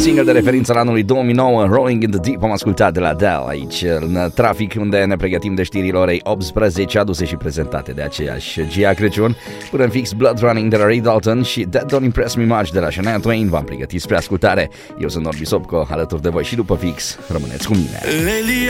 single de referință al anului 2009, Rolling in the Deep, am ascultat de la Adele aici în trafic, unde ne pregătim de știrile orei 18, aduse și prezentate de aceeași Gia Crăciun. Până în fix, Blood Running de la Ray Dalton și That Don't Impress Me Much de la Shania Twain v-am pregătit spre ascultare. Eu sunt Norbi Sopco, alături de voi și după fix, rămâneți cu mine.